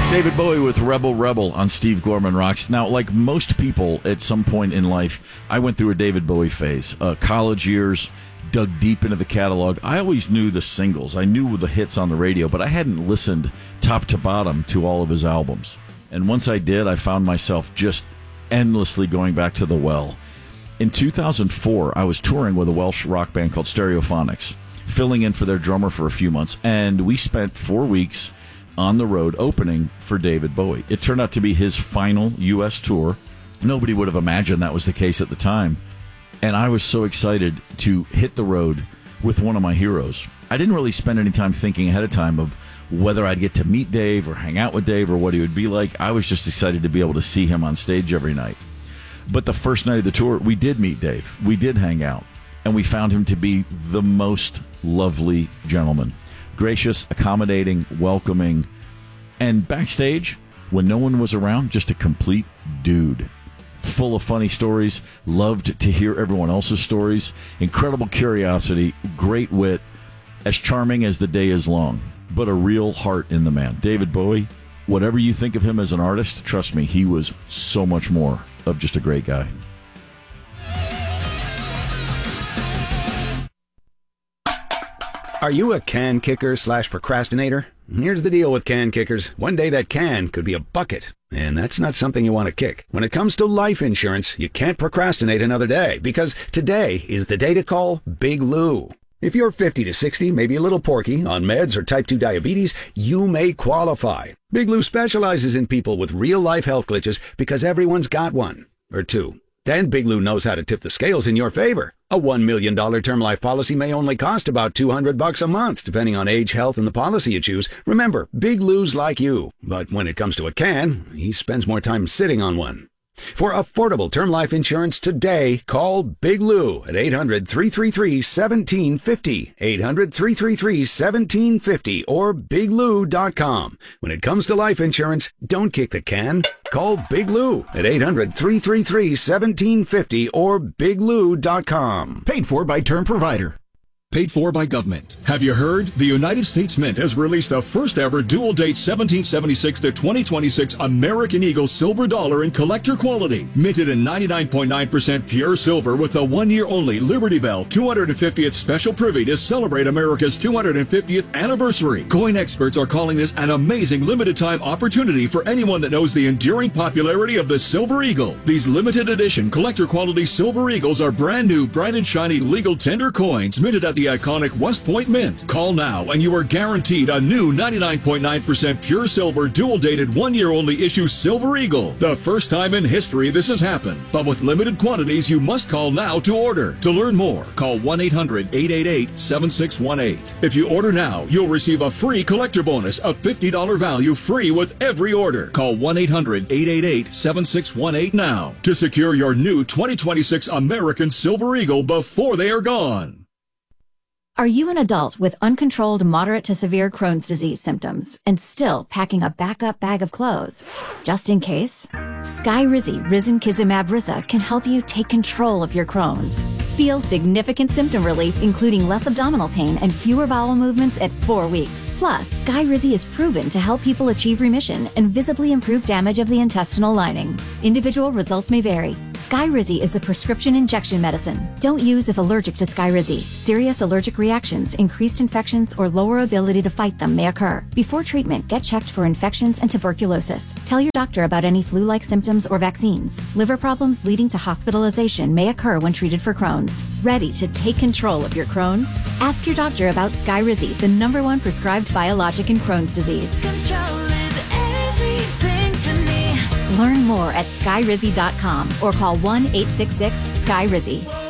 David Bowie with Rebel Rebel on Steve Gorman Rocks. Now, like most people at some point in life, I went through a David Bowie phase. College years, dug deep into the catalog. I always knew the singles. I knew the hits on the radio, but I hadn't listened top to bottom to all of his albums. And once I did, I found myself just endlessly going back to the well. In 2004, I was touring with a Welsh rock band called Stereophonics, filling in for their drummer for a few months, and we spent 4 weeks on the road opening for David Bowie. It turned out to be his final U.S. tour. Nobody would have imagined that was the case at the time. And I was so excited to hit the road with one of my heroes. I didn't really spend any time thinking ahead of time of whether I'd get to meet Dave or hang out with Dave or what he would be like. I was just excited to be able to see him on stage every night. But the first night of the tour, we did meet Dave. We did hang out. And we found him to be the most lovely gentleman. Gracious, accommodating, welcoming, and backstage, when no one was around, just a complete dude. Full of funny stories, loved to hear everyone else's stories, incredible curiosity, great wit, as charming as the day is long, but a real heart in the man. David Bowie, whatever you think of him as an artist, trust me, he was so much more of just a great guy. Are you a can kicker / procrastinator? Here's the deal with can kickers. One day that can could be a bucket, and that's not something you want to kick. When it comes to life insurance, you can't procrastinate another day, because today is the day to call Big Lou. If you're 50 to 60, maybe a little porky, on meds or type 2 diabetes, you may qualify. Big Lou specializes in people with real-life health glitches because everyone's got one, or two. Then Big Lou knows how to tip the scales in your favor. A $1 million term life policy may only cost about $200 a month, depending on age, health, and the policy you choose. Remember, Big Lou's like you. But when it comes to a can, he spends more time sitting on one. For affordable term life insurance today, call Big Lou at 800-333-1750, 800-333-1750, or biglou.com. When it comes to life insurance, don't kick the can. Call Big Lou at 800-333-1750 or biglou.com. Paid for by Term Provider. Paid for by government. Have you heard? The United States Mint has released the first ever dual date 1776 to 2026 American Eagle silver dollar in collector quality. Minted in 99.9% pure silver with a 1-year only Liberty Bell 250th special privy to celebrate America's 250th anniversary. Coin experts are calling this an amazing limited time opportunity for anyone that knows the enduring popularity of the Silver Eagle. These limited edition collector quality Silver Eagles are brand new, bright and shiny legal tender coins minted at the iconic West Point Mint. Call now and you are guaranteed a new 99.9% pure silver dual dated 1-year only issue Silver Eagle. The first time in history this has happened. But with limited quantities, you must call now to order. To learn more, call 1-800-888-7618. If you order now, you'll receive a free collector bonus of $50 value free with every order. Call 1-800-888-7618 now to secure your new 2026 American Silver Eagle before they are gone. Are you an adult with uncontrolled moderate to severe Crohn's disease symptoms and still packing a backup bag of clothes? Just in case, Skyrizi Risankizumab Riza can help you take control of your Crohn's. Feel significant symptom relief, including less abdominal pain and fewer bowel movements at 4 weeks. Plus, Skyrizi is proven to help people achieve remission and visibly improve damage of the intestinal lining. Individual results may vary. Skyrizi is a prescription injection medicine. Don't use if allergic to Skyrizi. Serious allergic reactions, increased infections, or lower ability to fight them may occur. Before treatment, get checked for infections and tuberculosis. Tell your doctor about any flu-like symptoms or vaccines. Liver problems leading to hospitalization may occur when treated for Crohn's. Ready to take control of your Crohn's? Ask your doctor about Skyrizi, the #1 prescribed biologic in Crohn's disease. Control is everything to me. Learn more at skyrizi.com or call 1-866-SKYRIZI.